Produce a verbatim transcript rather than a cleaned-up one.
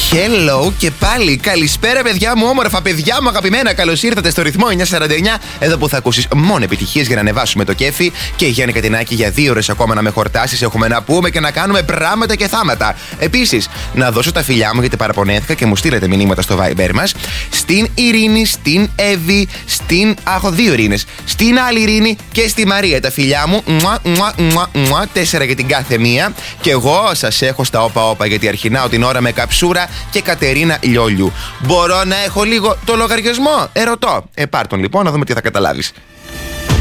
Hello και πάλι. Καλησπέρα, παιδιά μου, όμορφα παιδιά μου, αγαπημένα. Καλώς ήρθατε στο ρυθμό εννιακόσια σαράντα εννιά. Εδώ που θα ακούσεις μόνο επιτυχίες για να ανεβάσουμε το κέφι. Και Γιάννη Κατινάκη για δύο ώρες ακόμα να με χορτάσεις. Έχουμε να πούμε και να κάνουμε πράγματα και θάματα. Επίσης, να δώσω τα φιλιά μου γιατί παραπονέθηκα και μου στείλετε μηνύματα στο Viber μας. Στην Ειρήνη, στην Εύη, στην. Έχω δύο Ειρήνες. Στην άλλη Ειρήνη και στη Μαρία. Τα φιλιά μου. Μουα, μουα, μουα, μουα, τέσσερα για την κάθε μία. Και εγώ σας έχω στα όπα-όπα γιατί αρχινάω την ώρα με Καψούρα και Κατερίνα Λιόλιου. Μπορώ να έχω λίγο το λογαριασμό? Ερωτώ. Ε, πάρ' τον λοιπόν να δούμε τι θα καταλάβεις.